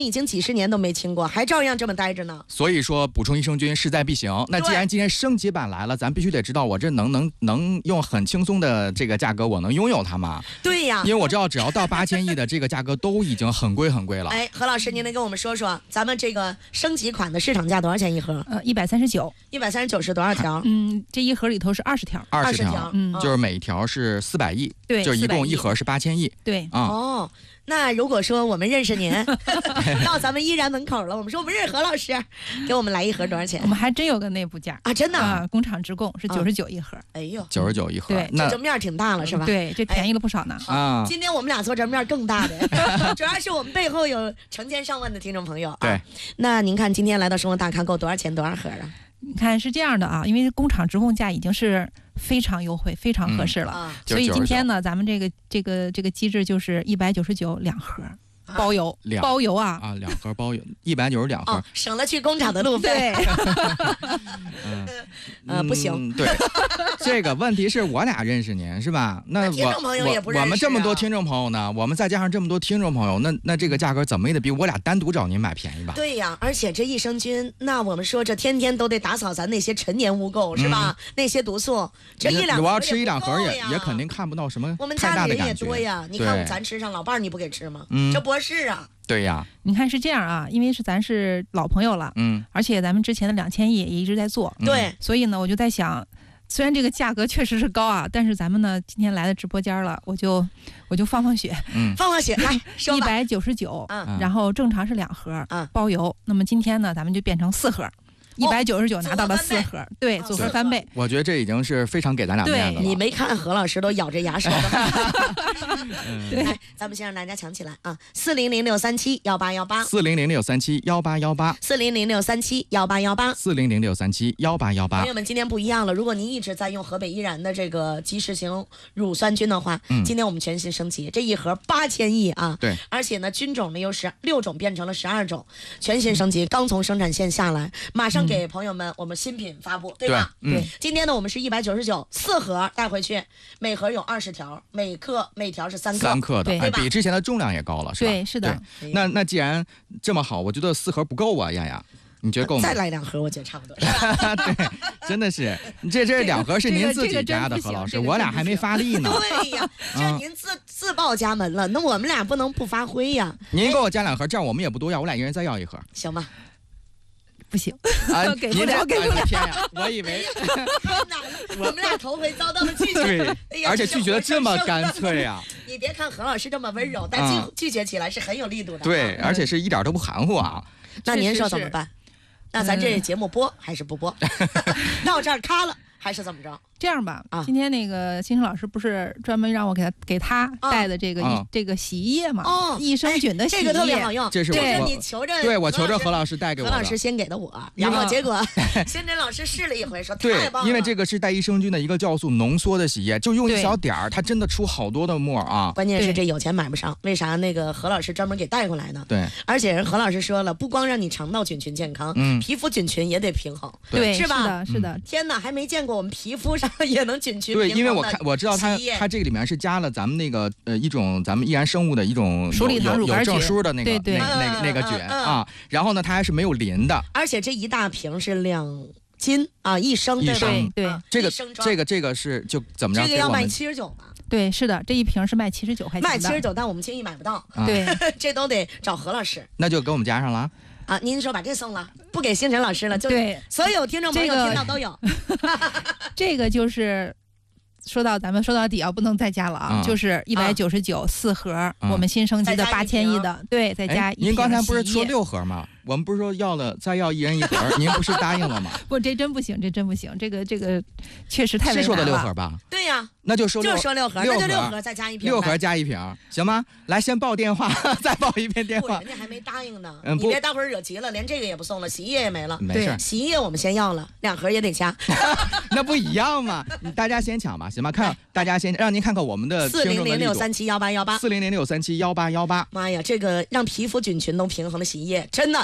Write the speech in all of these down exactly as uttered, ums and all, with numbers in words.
已经几十年都没清过，还照样这么待着呢。 所以说补充益生菌势在必行。那既然今天升级版来了，咱必须得知道我这能能能用很轻松的这个价格我能拥有它吗？ 对呀， 因为我知道只要到八千亿的这个价格都已经很贵很贵了。 哎，何老师，您能跟我们说说咱们这个升级款的市场价多少钱一盒？ 呃，一百三十九， 一百三十九是多少条？ 嗯，这一盒里头是二十条， 二十条， 条， 嗯， 就是每条是四百亿， 对， 就是一共一盒是八千亿， 对， 啊、 嗯，哦。那如果说我们认识您，到咱们依然门口了，我们说我们认识何老师，给我们来一盒多少钱？ 我们还真有个内部价啊，真的啊，工厂直供是九十九一盒。 哎呦， 九十九一盒， 对， 那这面挺大了是吧？ 对，这便宜了不少呢。 啊， 今天我们俩做这面更大的，主要是我们背后有成千上万的听众朋友啊。 对， 那您看今天来到生活大咖购多少钱多少盒啊？ 你看是这样的啊，因为工厂直供价已经是非常优惠、非常合适了， 嗯啊、 所以今天呢，咱们这个这个这个机制就是一百九十九两盒。包邮， 两包邮啊！ 啊，两盒包邮，一百九十两盒、 哦，省了去工厂的路费。 嗯， 呃，不行。 嗯、对，这个问题是我俩认识您是吧？那我听众朋友也不认识、啊、 我们这么多听众朋友呢，我们再加上这么多听众朋友，那那这个价格怎么也得比我俩单独找您买便宜吧？ 对呀，而且这益生菌，那我们说这天天都得打扫咱那些陈年污垢、嗯、是吧？那些毒素，这一两盒我要吃一两盒也也肯定看不到什么太大的感觉。 我们家里人也多呀，你看咱吃上，老伴儿你不给吃吗？ 嗯， 这博士啊。 对呀， 你看是这样啊，因为是咱是老朋友了， 嗯， 而且咱们之前的两千亿也一直在做， 对、 嗯，所以呢，我就在想，虽然这个价格确实是高啊，但是咱们呢今天来的直播间了，我就我就放放血， 嗯， 放放血，来， 一百九十九， 嗯， 然后正常是两盒， 嗯， 包邮，那么今天呢，咱们就变成四盒。一百九十九拿到了四盒，对，组合翻倍。 我觉得这已经是非常给咱俩面子了。 你没看何老师都咬着牙说的。 对， 来，咱们先让大家抢起来啊！四零零六三七幺八幺八， 四零零六三七幺八幺八， 四零零六三七幺八幺八， 四零零六三七幺八幺八。 朋友们，今天不一样了。如果您一直在用河北依然的这个即食型乳酸菌的话，嗯，今天我们全新升级，这一盒八千亿啊！ 对， 而且呢，菌种呢由十六种变成了十二种，全新升级，刚从生产线下来，马上给朋友们。嗯，我们新品发布，对吧？ 对，嗯， 今天呢，我们是一百九十九四盒带回去，每盒有二十条，每克每条是三克， 三克的， 对、 哎，比之前的重量也高了，是吧？ 对，是的。 那那既然这么好，我觉得四盒不够啊，亚亚。你觉得够吗？ 再来两盒，我觉得差不多。 对，真的是，这这两盒是您自己家的，何老师，我俩还没发力呢。 对呀，这您自、嗯、自报家门了，那我们俩不能不发挥呀。 您给我加两盒，这样我们也不多要，我俩一人再要一盒， 行吧？ 不行， 啊， 给不了，给不了！ 天呀，我以为我们俩头回遭到了拒绝， 对，哎、而且拒绝的这么干脆呀！ 你别看何老师这么温柔，但拒、嗯、拒绝起来是很有力度的。 对，而且是一点都不含糊啊。 那您说怎么办？那咱这节目播还是不播？到这儿卡了。还是怎么着？ 这样吧， 啊， 今天那个新生老师不是专门让我给他给他带的这个、 啊、 这个洗衣液嘛？ 哦， 益生菌的洗衣液、 哎，这个特别好用。 这是我你求着， 对我求着何老师带给我的。 何老师先给的我，然后结果先真老师试了一回，说太棒了。 对，因为这个是带益生菌的一个酵素浓缩的洗衣液，就用一小点儿，它真的出好多的沫啊。 关键是这有钱买不上，为啥？那个何老师专门给带过来呢？ 对， 而且人何老师说了，不光让你肠道菌群健康， 嗯， 皮肤菌群也得平衡， 对， 是吧？ 是的，是的。 天哪，还没见过我们皮肤上也能菌群。 对，因为我看我知道它它这个里面是加了咱们那个呃一种咱们易燃生物的一种鼠李糖乳有证书的那个对对那那个那个菌啊，然后呢它还是没有磷的， 而且这一大瓶是两斤啊，一升对升对， 这个这个这个是就怎么着？ 这个要卖七十九吧？ 对，是的，这一瓶是卖七十九块钱， 卖七十九，但我们轻易买不到。 对， 这都得找何老师， 那就给我们加上了。 啊，您说把这送了，不给星辰老师了，就对所有听众朋友听到都有。 这个就是说到咱们说到底啊，不能再加了啊， 嗯、 就是一百九十九四盒， 嗯、 我们新升级的八千亿的，对，再加一瓶。 您刚才不是说六盒吗？我们不是说要了再要一人一盒，您不是答应了吗？ 不，这真不行，这真不行，这个这个确实太为难了。 是说的六盒吧？ 对呀、啊， 那就说就说六盒， 六那就六盒再加一瓶， 六盒加一瓶，行吗？来，先报电话，再报一遍电话。 人家还没答应呢， 嗯、 你别待会儿惹急了，连这个也不送了，洗衣液也没了。 没事， 洗衣液我们先要了，两盒也得加。 那不一样吗？大家先抢吧，行吗？看大家先让您看看我们的四零零六三七幺八幺八， 四零零六三七幺八幺八。 妈呀，这个让皮肤菌群都平衡的洗衣液，真的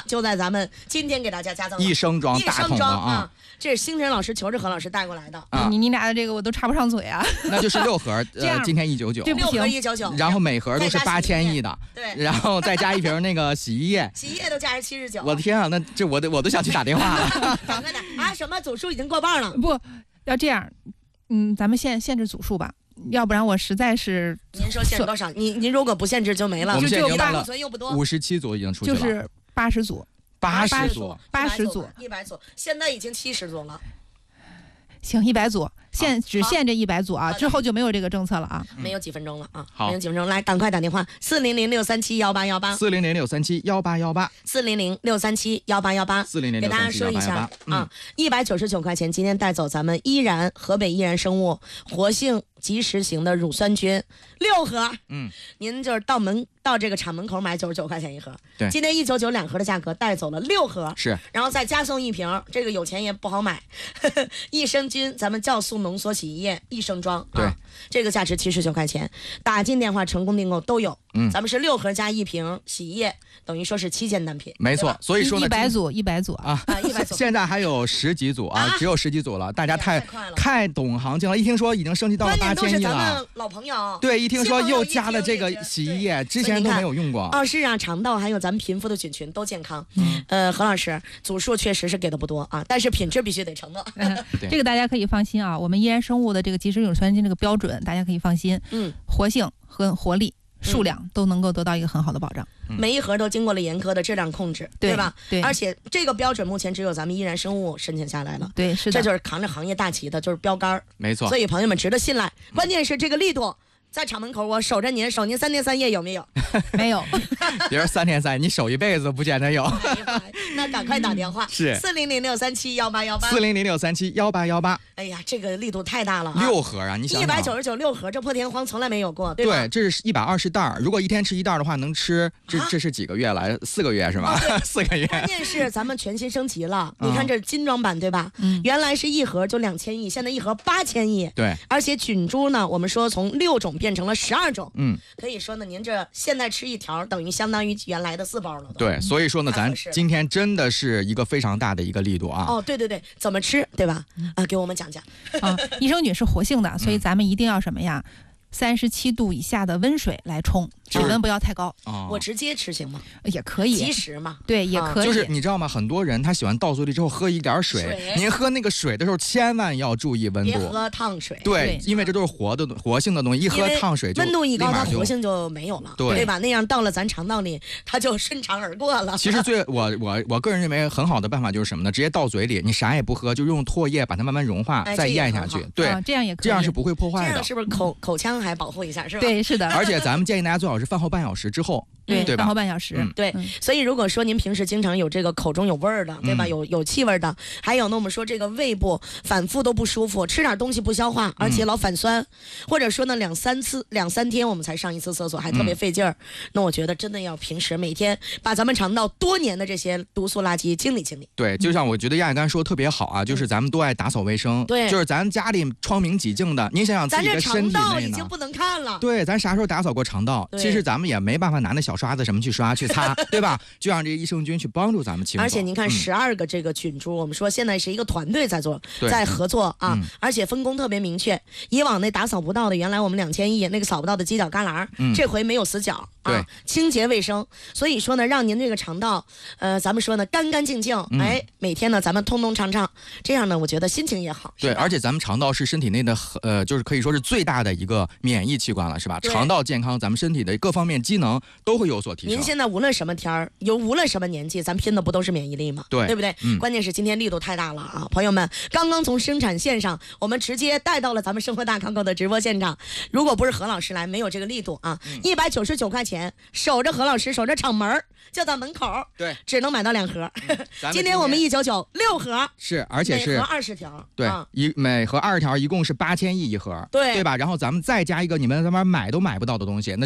就在咱们今天给大家加赠益生装大桶的啊。 这是星辰老师求着何老师带过来的啊，你你俩的这个我都插不上嘴啊。 那就是六盒，呃，今天一九九， 六盒一九九， 然后每盒都是八千亿的， 对， 然后再加一瓶那个洗衣液， 洗衣液都加上七十九。 我的天啊，那这我都我都想去打电话了。 赶快打啊！什么总数已经过半了？ 不要这样，嗯，咱们限限制组数吧。要不然我实在是， 您说限制多少？您您如果不限制就没了。 我们现在已经到了又不多， 五十七组已经出去了，就是八十组， 八十组， 八十组， 一百组，现在已经七十组了。 行，一百组，限只限这一百组啊，之后就没有这个政策了啊。 没有几分钟了啊， 好， 没有几分钟，来，赶快打电话，四零零六三七幺八幺八， 四零零六三七幺八幺八， 四零零六三七幺八幺八， 四零零给大家说一下啊，一百九十九块钱，今天带走咱们依然河北依然生物活性即时型的乳酸菌六盒， 嗯， 您就是到门到这个厂门口买九十九块钱一盒， 对， 今天一九九两盒的价格带走了六盒， 是， 然后再加送一瓶，这个有钱也不好买，呵呵益生菌咱们酵素浓缩洗衣液益生装， 对、 啊，这个价值七十九块钱，打进电话成功订购都有， 嗯， 咱们是六盒加一瓶洗衣液，等于说是七件单品， 没错，所以说呢， 一百组一百组啊， 啊一百组， 现在还有十几组啊，只有十几组了，大家太太懂行情了，一听说已经升级到了八千亿了。 老朋友， 对，一听说又加了这个洗衣液，之前都没有用过。 哦，是啊，肠道还有咱们贫富的菌群都健康。嗯，呃，何老师，组数确实是给的不多啊，但是品质必须得承诺。 嗯，这个大家可以放心啊，我们依然生物的这个即时乳酸菌这个标准，大家可以放心。 嗯， 活性和活力。数量都能够得到一个很好的保障， 嗯、每一盒都经过了严苛的质量控制， 对, 对吧？ 对， 而且这个标准目前只有咱们依然生物申请下来了， 对，是的， 这就是扛着行业大旗的，就是标杆， 没错。 所以朋友们值得信赖，关键是这个力度。在厂门口，我守着您，守您三天三夜，有没有？ 没有。 别说三天三夜，你守一辈子不见得有。 哎、那赶快打电话， 是四零零六三七幺八幺八， 四零零六三七幺八幺八。 哎呀，这个力度太大了、啊， 六盒啊！你想一百九十九六盒，这破天荒从来没有过，对吧？ 对，这是一百二十袋如果一天吃一袋的话，能吃这、啊、这是几个月来？四个月是吧？ 哦、 四个月。 关键是咱们全新升级了，你看这精装版对吧？ 嗯， 原来是一盒就两千亿，现在一盒八千亿。 对， 而且菌株呢，我们说从六种变成了十二种。 嗯， 可以说呢，您这现在吃一条，等于相当于原来的四包了。 对，所以说呢，咱今天真的是一个非常大的一个力度啊。 哦，对对对，怎么吃，对吧？啊，给我们讲讲。 啊，益生菌是活性的，所以咱们一定要什么呀？三十七度以下的温水来冲，水温不要太高。 哦、 我直接吃行吗？ 也可以， 即时嘛。 对，也可以。 就是你知道吗？很多人他喜欢倒嘴里之后喝一点水， 水您喝那个水的时候千万要注意温度， 别喝烫水。 对，对因为这都是活的活性的东西，一喝烫水就温度一高，它活性就没有了， 对, 对吧？那样到了咱肠道里，它就顺畅而过了。 其实最我我我个人认为很好的办法就是什么呢？直接倒嘴里，你啥也不喝，就用唾液把它慢慢融化， 哎、 再咽下去。对、 啊，这样也可以， 这样是不会破坏的。 这样是不是口口腔还保护一下？是吧？ 对，是的。 而且咱们建议大家最好是饭后半小时之后， 对对吧？ 饭后半小时， 嗯、 对、嗯。所以如果说您平时经常有这个口中有味儿的，对吧？嗯、有有气味的，还有呢，我们说这个胃部反复都不舒服，吃点东西不消化，而且老反酸，嗯、或者说呢两三次两三天我们才上一次厕所，还特别费劲儿、嗯。那我觉得真的要平时每天把咱们肠道多年的这些毒素垃圾清理清理。 对，就像我觉得亚亚刚才说的特别好啊，就是咱们都爱打扫卫生， 对， 就是咱家里窗明几净的，您想想自己的身体内呢， 咱这肠道已经不能看了。 对，咱啥时候打扫过肠道？其实咱们也没办法拿那小刷子什么去刷去擦，对吧？就让这益生菌去帮助咱们清扫。 而且您看，十二个这个菌株、嗯，我们说现在是一个团队在做，在合作啊、嗯，而且分工特别明确。以往那打扫不到的，原来我们两千亿那个扫不到的犄角旮旯、嗯，这回没有死角啊， 对， 清洁卫生。所以说呢，让您这个肠道，呃，咱们说呢干干净净，嗯、哎，每天呢咱们通通畅畅，这样呢，我觉得心情也好。 对，而且咱们肠道是身体内的呃，就是可以说是最大的一个免疫器官了，是吧？肠道健康，咱们身体的各方面机能都会有所提升。 您现在无论什么天儿，有无论什么年纪，咱拼的不都是免疫力吗？ 对， 对不对？ 嗯、 关键是今天力度太大了啊！朋友们，刚刚从生产线上，我们直接带到了咱们生活大康狗的直播现场。如果不是何老师来，没有这个力度啊！一百九十九块钱，守着何老师，守着厂门，就在门口， 对， 只能买到两盒。 嗯、 今, 今天我们一九九六盒， 是，而且是每盒二十条， 对， 啊、 一每盒二十条，一共是八千亿一盒， 对， 对吧？然后咱们再加一个你们他妈买都买不到的东西，那就是益生。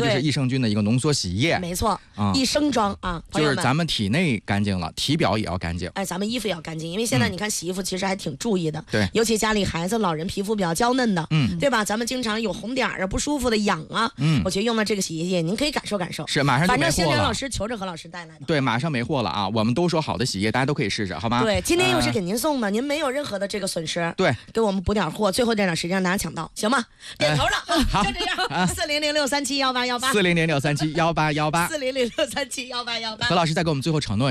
生菌的一个浓缩洗液。 没错， 啊、 一升装啊，朋就是友们。 咱们体内干净了，体表也要干净。 哎，咱们衣服也要干净，因为现在嗯你看洗衣服其实还挺注意的， 对， 尤其家里孩子、老人皮肤比较娇嫩的， 嗯， 对吧？咱们经常有红点儿啊、不舒服的、痒啊， 嗯我觉得用到这个洗衣液，您可以感受感受。 是马上就反没货了正仙人老。师求着何老师带来的。 对，马上没货了啊！我们都说好的洗液，大家都可以试试，好吗？ 对，今天又是呃给您送的，您没有任何的这个损失。 对， 给我们补点货，最后这点时间让大家抢到，行吗？点头了，啊好就这样。四零零六三七幺八幺八， 四零零六三七幺八幺八。 四零零六三七幺八幺八。 何老师再给我们最后承诺。